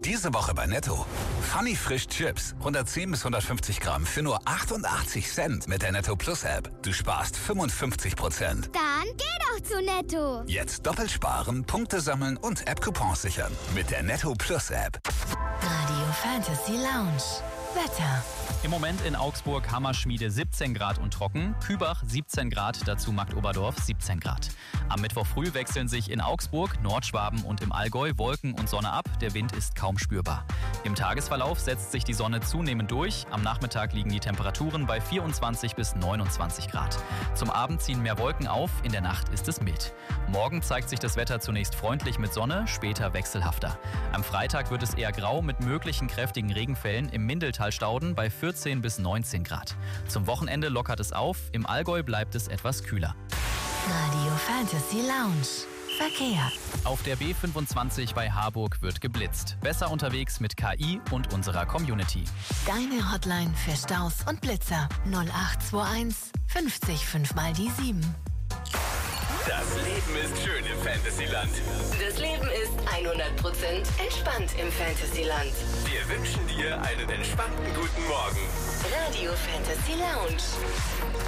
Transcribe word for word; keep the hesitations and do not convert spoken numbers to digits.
Diese Woche bei Netto. Funny Frisch Chips. hundertzehn bis hundertfünfzig Gramm für nur achtundachtzig Cent mit der Netto Plus App. Du sparst fünfundfünfzig Prozent. Dann geh doch zu Netto. Jetzt doppelt sparen, Punkte sammeln und App-Coupons sichern. Mit der Netto Plus App. Radio Fantasy Lounge. Wetter. Im Moment in Augsburg Hammerschmiede siebzehn Grad und trocken, Kübach siebzehn Grad, dazu Marktoberdorf siebzehn Grad. Am Mittwoch früh wechseln sich in Augsburg, Nordschwaben und im Allgäu Wolken und Sonne ab, der Wind ist kaum spürbar. Im Tagesverlauf setzt sich die Sonne zunehmend durch, am Nachmittag liegen die Temperaturen bei vierundzwanzig bis neunundzwanzig Grad. Zum Abend ziehen mehr Wolken auf, in der Nacht ist es mild. Morgen zeigt sich das Wetter zunächst freundlich mit Sonne, später wechselhafter. Am Freitag wird es eher grau mit möglichen kräftigen Regenfällen im Mindeltal-Stauden bei vierzehn bis neunzehn Grad. Zum Wochenende lockert es auf, im Allgäu bleibt es etwas kühler. Radio Fantasy Lounge. Verkehr. Auf der B fünfundzwanzig bei Harburg wird geblitzt. Besser unterwegs mit K I und unserer Community. Deine Hotline für Staus und Blitzer. null acht zwei eins fünfzig fünf mal die sieben. Das Leben ist schön im Fantasyland. Das Leben ist hundert Prozent entspannt im Fantasyland. Wir wünschen dir einen entspannten guten Morgen. Radio Fantasy Lounge.